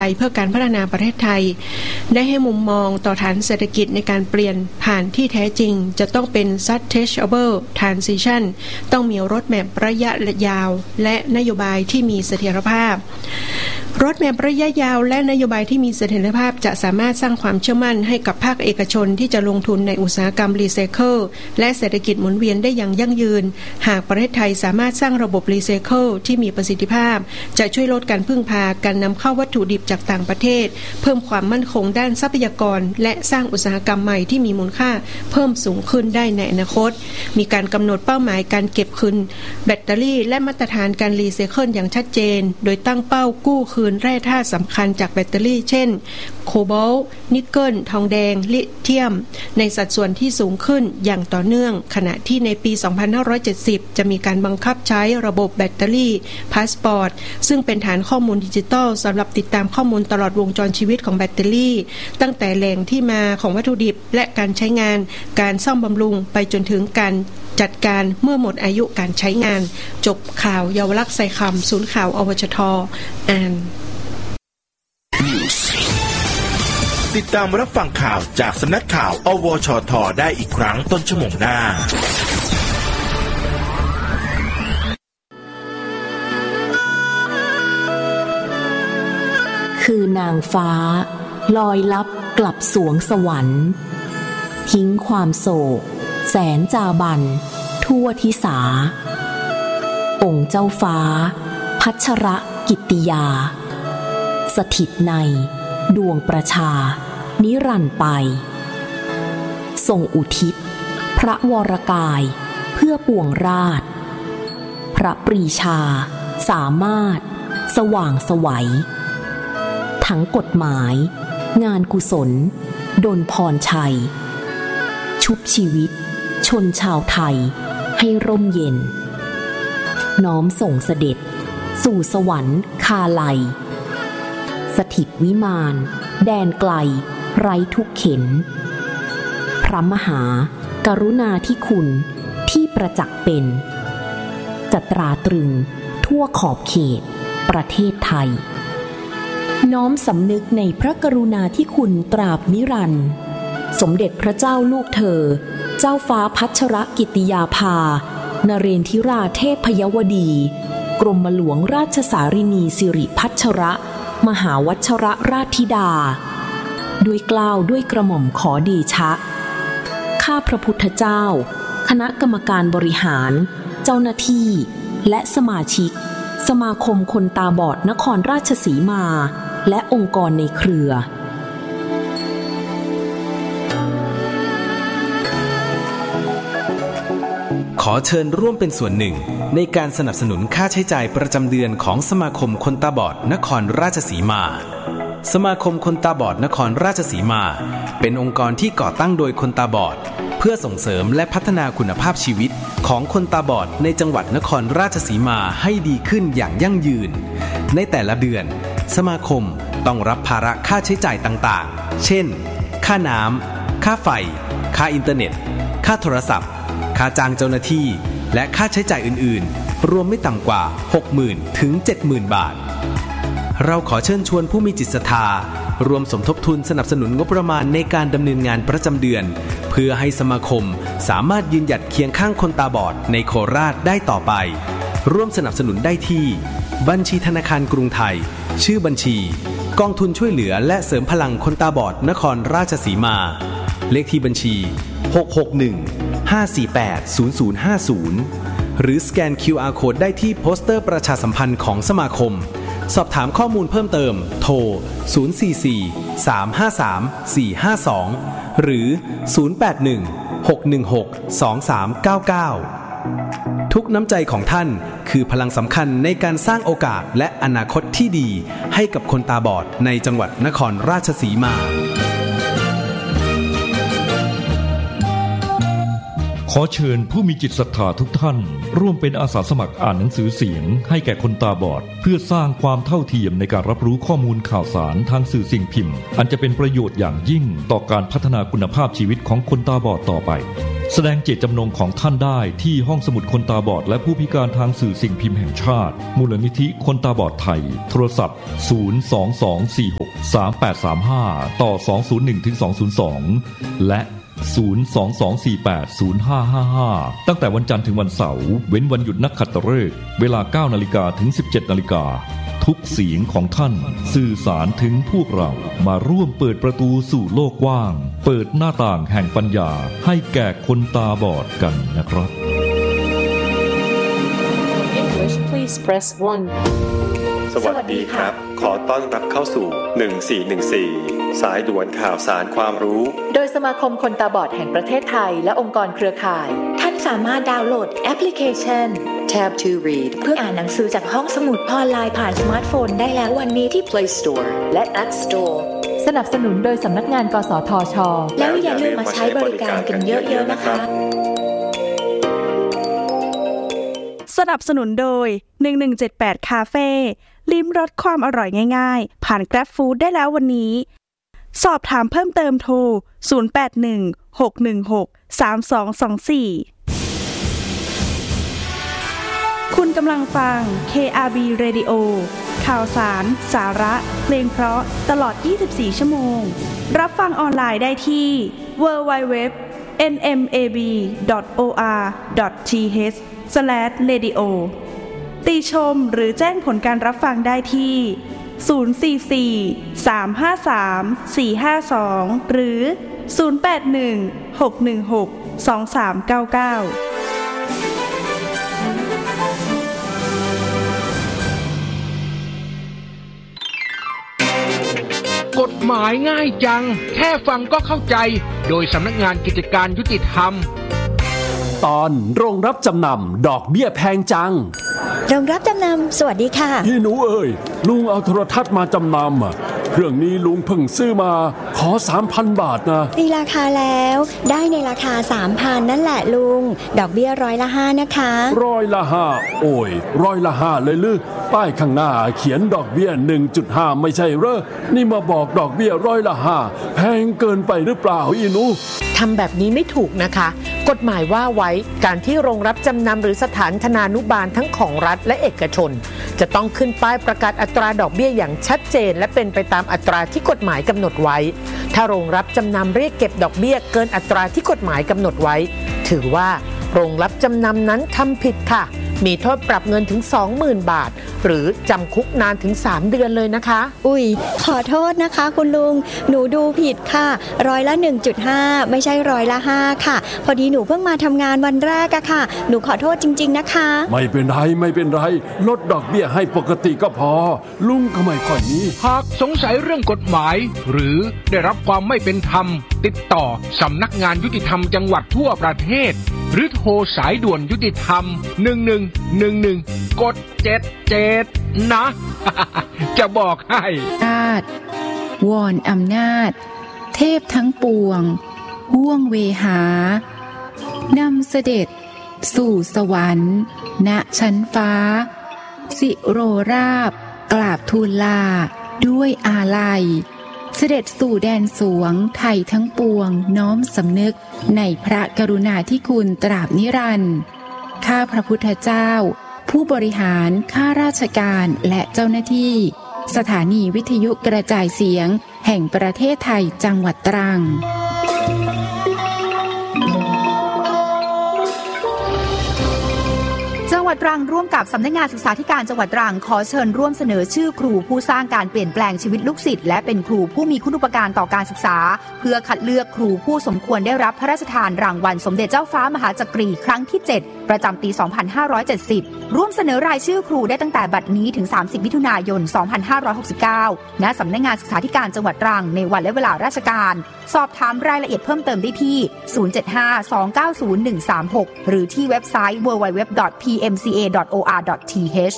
เพื่อการพัฒนาประเทศไทยได้ให้มุมมองต่อฐานเศรษฐกิจในการเปลี่ยนผ่านที่แท้จริงจะต้องเป็น sustainable transition ต้องมีรถแมพระยะยาวและนโยบายที่มีเสถียรภาพรถแมพระยะยาวและนโยบายที่มีเสถียรภาพจะสามารถสร้างความเชื่อมั่นให้กับภาคเอกชนที่จะลงทุนในอุตสาหกรรมรีไซเคิลและเศรษฐกิจหมุนเวียนได้อย่างยั่งยืนหากประเทศไทยสามารถสร้างระบบรีไซเคิลที่มีประสิทธิภาพจะช่วยลดการพึ่งพาการนำเข้าวัตถุดิบจากต่างประเทศเพิ่มความมั่นคงด้านทรัพยากรและสร้างอุตสาหกรรมใหม่ที่มีมูลค่าเพิ่มสูงขึ้นได้ในอนาคตมีการกำหนดเป้าหมายการเก็บคืนแบตเตอรี่และมาตรฐานการรีไซเคิลอย่างชัดเจนโดยตั้งเป้ากู้คืนแร่ธาตุสำคัญจากแบตเตอรี่เช่นโคบอลต์นิกเกิลทองแดงลิเธียมในสัดส่วนที่สูงขึ้นอย่างต่อเนื่องขณะที่ในปี 2570 จะมีการบังคับใช้ระบบแบตเตอรี่พาสปอร์ตซึ่งเป็นฐานข้อมูลดิจิทัลสำหรับติดตามข้อมูลตลอดวงจรชีวิตของแบตเตอรี่ตั้งแต่แหล่งที่มาของวัตถุดิบและการใช้งานการซ่อมบำรุงไปจนถึงการจัดการเมื่อหมดอายุการใช้งานจบข่าวเยาวลักษณ์ไซคำศูนย์ข่าวอวชท.อ่านติดตามรับฟังข่าวจากสำนักข่าวอวชท.ได้อีกครั้งต้นชั่วโมงหน้าคือนางฟ้าลอยลับกลับสวงสวรรค์ทิ้งความโศกแสนจาบันทั่วทิสาองค์เจ้าฟ้าพัชรกิตติยาสถิตในดวงประชานิรันดร์ไปทรงอุทิศพระวรกายเพื่อปวงราชพระปรีชาสามารถสว่างไสวทั้งกฎหมายงานกุศลดลพรชัยชุบชีวิตชนชาวไทยให้ร่มเย็นน้อมส่งเสด็จสู่สวรรค์คาไลสถิตวิมานแดนไกลไร้ทุกเข็ญพระมหากรุณาธิคุณที่ประจักษ์เป็นจะตราตรึงทั่วขอบเขตประเทศไทยน้อมสำนึกในพระกรุณาธิคุณตราบนิรันดร์สมเด็จพระเจ้าลูกเธอเจ้าฟ้าพัชรกิติยาภานเรนทิราเทพยวดีกรมหลวงราชสารินีสิริพัชรมหาวัชรราชธิดาด้วยเกล้าด้วยกระหม่อมขอเดชะข้าพระพุทธเจ้าคณะกรรมการบริหารเจ้าหน้าที่และสมาชิกสมาคมคนตาบอดนครราชสีมาและองค์กรในเครือขอเชิญร่วมเป็นส่วนหนึ่งในการสนับสนุนค่าใช้จ่ายประจำเดือนของสมาคมคนตาบอดนครราชสีมาสมาคมคนตาบอดนครราชสีมาเป็นองค์กรที่ก่อตั้งโดยคนตาบอดเพื่อส่งเสริมและพัฒนาคุณภาพชีวิตของคนตาบอดในจังหวัดนครราชสีมาให้ดีขึ้นอย่างยั่งยืนในแต่ละเดือนสมาคมต้องรับภาระค่าใช้จ่ายต่างๆเช่นค่าน้ำค่าไฟค่าอินเทอร์เน็ตค่าโทรศัพท์ค่าจ้างเจ้าหน้าที่และค่าใช้จ่ายอื่นๆรวมไม่ต่ำกว่า 60,000 ถึง 70,000 บาทเราขอเชิญชวนผู้มีจิตศรัทธารวมสมทบทุนสนับสนุนงบประมาณในการดำเนินงานประจำเดือนเพื่อให้สมาคมสามารถยืนหยัดเคียงข้างคนตาบอดในโคราชได้ต่อไปร่วมสนับสนุนได้ที่บัญชีธนาคารกรุงไทยชื่อบัญชีกองทุนช่วยเหลือและเสริมพลังคนตาบอดนครราชสีมาเลขที่บัญชี661-548-0050หรือสแกน QR Code ได้ที่โปสเตอร์ประชาสัมพันธ์ของสมาคมสอบถามข้อมูลเพิ่มเติมโทร044-353-452หรือ081-616-2399ทุกน้ำใจของท่านคือพลังสำคัญในการสร้างโอกาสและอนาคตที่ดีให้กับคนตาบอดในจังหวัดนครราชสีมาขอเชิญผู้มีจิตศรัทธาทุกท่านร่วมเป็นอาสาสมัครอ่านหนังสือเสียงให้แก่คนตาบอดเพื่อสร้างความเท่าเทียมในการรับรู้ข้อมูลข่าวสารทางสื่อสิ่งพิมพ์อันจะเป็นประโยชน์อย่างยิ่งต่อการพัฒนาคุณภาพชีวิตของคนตาบอดต่อไปแสดงเจตจำนงของท่านได้ที่ห้องสมุดคนตาบอดและผู้พิการทางสื่อสิ่งพิมพ์แห่งชาติมูลนิธิคนตาบอดไทยโทรศัพท์022463835ต่อ201-202และ022480555ตั้งแต่วันจันทร์ถึงวันเสาร์เว้นวันหยุดนักขัตฤกษ์เวลา 9:00 นถึง 17:00 นทุกเสียงของท่านสื่อสารถึงพวกเรามาร่วมเปิดประตูสู่โลกกว้างเปิดหน้าต่างแห่งปัญญาให้แก่คนตาบอดกันนะครับ English please press 1 สวัสดีครับขอต้อนรับเข้าสู่1414สายด่วนข่าวสารความรู้โดยสมาคมคนตาบอดแห่งประเทศไทยและองค์กรเครือข่ายท่านสามารถดาวน์โหลดแอปพลิเคชัน Tab to Read เพื่ออ่านหนังสือจากห้องสมุดออนไลน์ผ่านสมาร์ทโฟนได้แล้ววันนี้ที่ Play Store และ App Store สนับสนุนโดยสำนักงานกสทช. แล้วอย่าลืมมาใช้บริการกันเยอะๆนะคะสนับสนุนโดย1178คาเฟ่ลิ้มรสความอร่อยง่ายๆผ่าน Grab Food ได้แล้ววันนี้สอบถามเพิ่มเติมโทร0816163224คุณกำลังฟัง KRB Radio ข่าวสารสาระเพลงเพราะตลอด24ชั่วโมงรับฟังออนไลน์ได้ที่ www.nmab.or.th/radio ติชมหรือแจ้งผลการรับฟังได้ที่044-353-452หรือ081-616-2399 กฎหมายง่ายจังแค่ฟังก็เข้าใจโดยสำนักงานกิจการยุติธรรมตอนโรงรับจำนำดอกเบี้ยแพงจังโรงรับจำนำสวัสดีค่ะพี่หนูเอ้ยลุงเอาโทรทัศน์มาจำนำเครื่องนี้ลุงเพิ่งซื้อมาขอ 3,000 บาทนะตีราคาแล้วได้ในราคา 3,000 นั่นแหละลุงดอกเบี้ย5%นะคะ 5%โอ้ย5%เลยลือป้ายข้างหน้าเขียนดอกเบี้ย 1.5 ไม่ใช่เหรอนี่มาบอกดอกเบี้ย5%แพงเกินไปหรือเปล่าอีหนูทำแบบนี้ไม่ถูกนะคะกฎหมายว่าไว้การที่โรงรับจำนำหรือสถานธนานุบาลทั้งของรัฐและเอกชนจะต้องขึ้นป้ายประกาศอัตราดอกเบี้ยอย่างชัดเจนและเป็นไปตามอัตราที่กฎหมายกำหนดไว้ถ้าโรงรับจำนำเรียกเก็บดอกเบี้ยเกินอัตราที่กฎหมายกำหนดไว้ถือว่าโรงรับจำนำนั้นทำผิดค่ะมีโทษปรับเงินถึง 20,000 บาทหรือจำคุกนานถึง3เดือนเลยนะคะอุ๊ยขอโทษนะคะคุณลุงหนูดูผิดค่ะ100% ไม่ใช่5%ค่ะพอดีหนูเพิ่งมาทำงานวันแรกอะค่ะหนูขอโทษจริงๆนะคะไม่เป็นไรลดดอกเบี้ยให้ปกติก็พอลุงก็ไม่ค่อยนี้หากสงสัยเรื่องกฎหมายหรือได้รับความไม่เป็นธรรมติดต่อสำนักงานยุติธรรมจังหวัดทั่วประเทศหรือโทรสายด่วนยุติธรรม1111กด77นะจะบอกให้วอนอำนาจเทพทั้งปวงห่วงเวหานำเสด็จสู่สวรรค์ณชั้นฟ้าสิโรราบกราบทูลลาด้วยอาลัยเสด็จสู่แดนสวงไทยทั้งปวงน้อมสำนึกในพระกรุณาธิคุณตราบนิรันดร์ข้าพระพุทธเจ้าผู้บริหารข้าราชการและเจ้าหน้าที่สถานีวิทยุกระจายเสียงแห่งประเทศไทยจังหวัดตรังจังหวัดตรังร่วมกับสำนักงานศึกษาธิการจังหวัดตรังขอเชิญร่วมเสนอชื่อครูผู้สร้างการเปลี่ยนแปลงชีวิตลูกศิษย์และเป็นครูผู้มีคุณูปการต่อการศึกษาเพื่อคัดเลือกครูผู้สมควรได้รับพระราชทานรางวัลสมเด็จเจ้าฟ้ามหาจักรีครั้งที่7ประจำปี2570ร่วมเสนอรายชื่อครูได้ตั้งแต่บัดนี้ถึง30มิถุนายน2569ณสำนักงานศึกษาธิการจังหวัดตรังในวันและเวลาราชการสอบถามรายละเอียดเพิ่มเติมได้ที่075-290-136หรือที่เว็บไซต์ www.pmca.or.th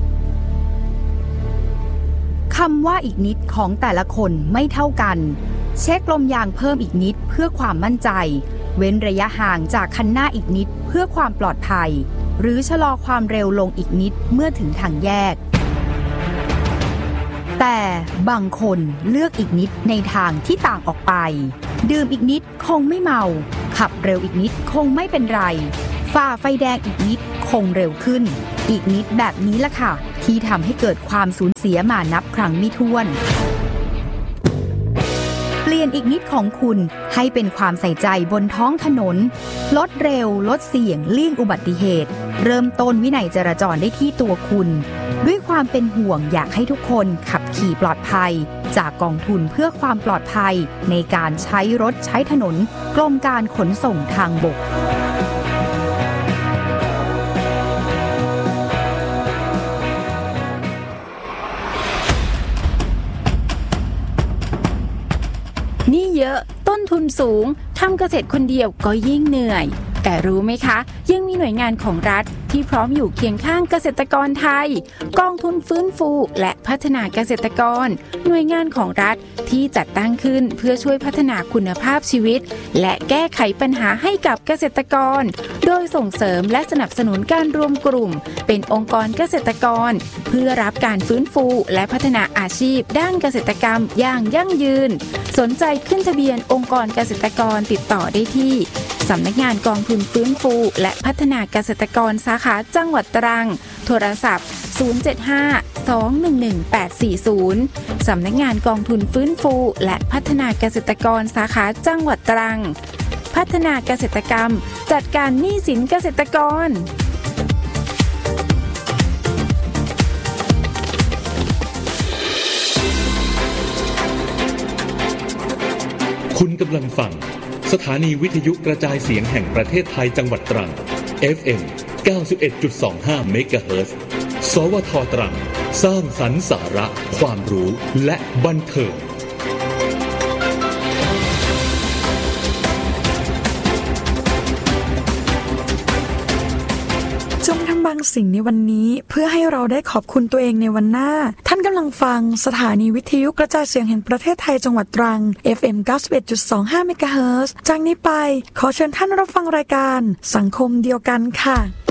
คำว่าอีกนิดของแต่ละคนไม่เท่ากันเช็คลมยางเพิ่มอีกนิดเพื่อความมั่นใจเว้นระยะห่างจากคันหน้าอีกนิดเพื่อความปลอดภัยหรือชะลอความเร็วลงอีกนิดเมื่อถึงทางแยกแต่บางคนเลือกอีกนิดในทางที่ต่างออกไปดื่มอีกนิดคงไม่เมาขับเร็วอีกนิดคงไม่เป็นไรฝ่าไฟแดงอีกนิดคงเร็วขึ้นอีกนิดแบบนี้ล่ะค่ะที่ทำให้เกิดความสูญเสียมานับครั้งไม่ถ้วนเปลี่ยนอีกนิดของคุณให้เป็นความใส่ใจบนท้องถนนลดเร็วลดเสี่ยงเลี่ยงอุบัติเหตุเริ่มต้นวินัยจราจรได้ที่ตัวคุณด้วยความเป็นห่วงอยากให้ทุกคนขับขี่ปลอดภัยจากกองทุนเพื่อความปลอดภัยในการใช้รถใช้ถนนกรมการขนส่งทางบกนี่เยอะต้นทุนสูงทำเกษตรคนเดียวก็ยิ่งเหนื่อยแต่รู้ไหมคะยังมีหน่วยงานของรัฐที่พร้อมอยู่เคียงข้างเกษตรกรไทยกองทุนฟื้นฟูและพัฒนาเกษตรกรหน่วยงานของรัฐที่จัดตั้งขึ้นเพื่อช่วยพัฒนาคุณภาพชีวิตและแก้ไขปัญหาให้กับเกษตรกรโดยส่งเสริมและสนับสนุนการรวมกลุ่มเป็นองค์กรเกษตรกรเพื่อรับการฟื้นฟูและพัฒนาอาชีพด้านเกษตรกรรมอย่างยั่งยืนสนใจขึ้นทะเบียนองค์กรเกษตรกรติดต่อได้ที่สำนักงานกองทุนฟื้นฟูและพัฒนาเกษตรกรสาขาจังหวัดตรังโทรศัพท์075-211-840สำนักงานกองทุนฟื้นฟูและพัฒนาเกษตรกรสาขาจังหวัดตรังพัฒนาเกษตรกรรมจัดการหนี้สินเกษตรกรคุณกำลังฟังสถานีวิทยุกระจายเสียงแห่งประเทศไทยจังหวัดตรัง FM 91.25 เมกะเฮิรตซ์ สวท.ตรังสร้างสรรค์สาระความรู้และบันเทิงจงทำบางสิ่งในวันนี้เพื่อให้เราได้ขอบคุณตัวเองในวันหน้าท่านกำลังฟังสถานีวิทยุกระจายเสียงแห่งประเทศไทยจังหวัดตรัง FM 91.25 เมกะเฮิรตซ์จากนี้ไปขอเชิญท่านรับฟังรายการสังคมเดียวกันค่ะ